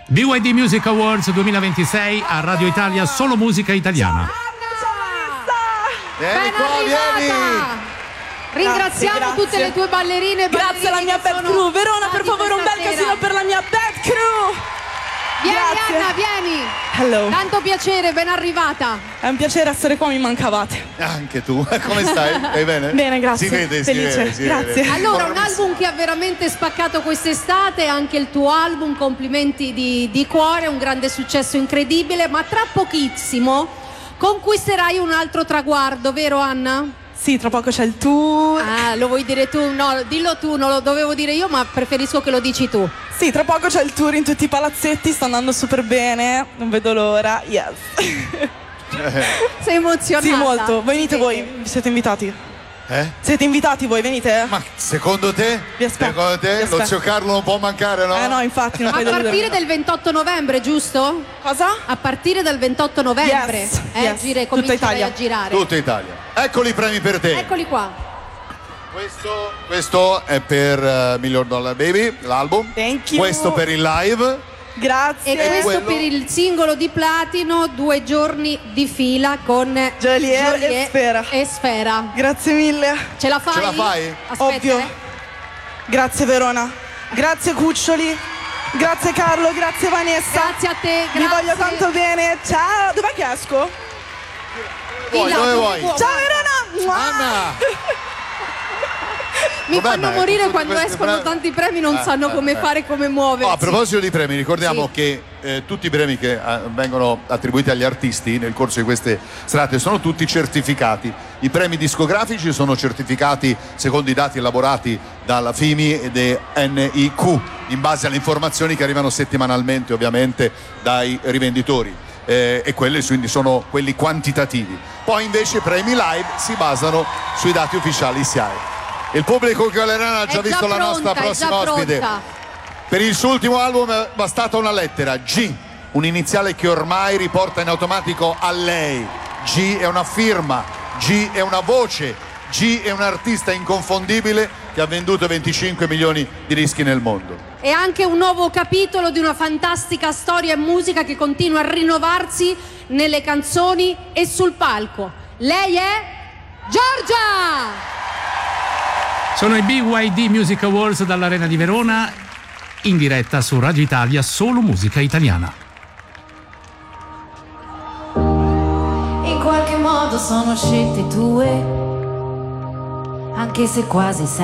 BYD Music Awards 2026 a Radio Italia, solo musica italiana. Ben arrivata! Ringraziamo Grazie. tutte le tue ballerine. Grazie alla mia bad crew. Verona, per favore, un bel casino per la mia bad crew. Vieni Grazie. Anna, vieni. Hello. Tanto piacere, ben arrivata. È un piacere essere qua, mi mancavate. Anche tu, come stai? Stai bene? Bene, grazie. Si vede, Felice. si Grazie. vede. Allora, un album che ha veramente spaccato quest'estate, anche il tuo album, complimenti di cuore, un grande successo incredibile, ma tra pochissimo conquisterai un altro traguardo, vero Anna? Sì, tra poco c'è il tour. Ah, lo vuoi dire tu? No, dillo tu, non lo dovevo dire io, ma preferisco che lo dici tu. Sì, tra poco c'è il tour in tutti i palazzetti, sta andando super bene, non vedo l'ora. Yes. Sei emozionata? Sì, molto. Voi venite Sì. voi, siete invitati? Eh? Siete invitati voi, venite? Ma secondo te? Vi aspetto, Secondo te? vi aspetto. Lo zio Carlo non può mancare, no? No, infatti, non A fai partire deludere. del 28 novembre, giusto? Cosa? A partire dal 28 novembre, Yes, yes. comincerai Tutta Italia. a girare. Tutta Italia. Eccoli i premi per te. Eccoli qua. Questo è per Million Dollar Baby, l'album. Thank you. Questo per il live. Grazie. E questo quello? per il singolo di platino, 2 giorni di fila con Joliet e Sfera. e Sfera. Grazie mille. Ce la fai? Ce la fai? Aspetta, Ovvio. Grazie Verona. Grazie Cuccioli. Grazie Carlo, grazie Vanessa. Grazie a te, Vi grazie. voglio tanto bene. Ciao. Dov'è che esco? Vuoi, là, dove dove vuoi? vuoi. Ciao Verona. Mua. Anna! Mi Vabbè, fanno ma morire tutti quando questi escono premi- tanti premi, non sanno come fare, come muoversi. Oh, a proposito di premi, ricordiamo Sì. che tutti i premi che vengono attribuiti agli artisti nel corso di queste serate sono tutti certificati. I premi discografici sono certificati secondo i dati elaborati dalla FIMI e NIQ, in base alle informazioni che arrivano settimanalmente ovviamente dai rivenditori. E quelli quindi sono quelli quantitativi. Poi invece i premi live si basano sui dati ufficiali SIAE. Il pubblico che ha già È visto la nostra pronta, è prossima già ospite. pronta. Per il suo ultimo album è bastata una lettera, G, un iniziale che ormai riporta in automatico a lei. G è una firma, G è una voce, G è un artista inconfondibile che ha venduto 25 milioni di dischi nel mondo. È anche un nuovo capitolo di una fantastica storia e musica che continua a rinnovarsi nelle canzoni e sul palco. Lei è Giorgia! Sono i BYD Music Awards dall'Arena di Verona, in diretta su Radio Italia, solo musica italiana. In qualche modo sono scelte tue, anche se quasi sempre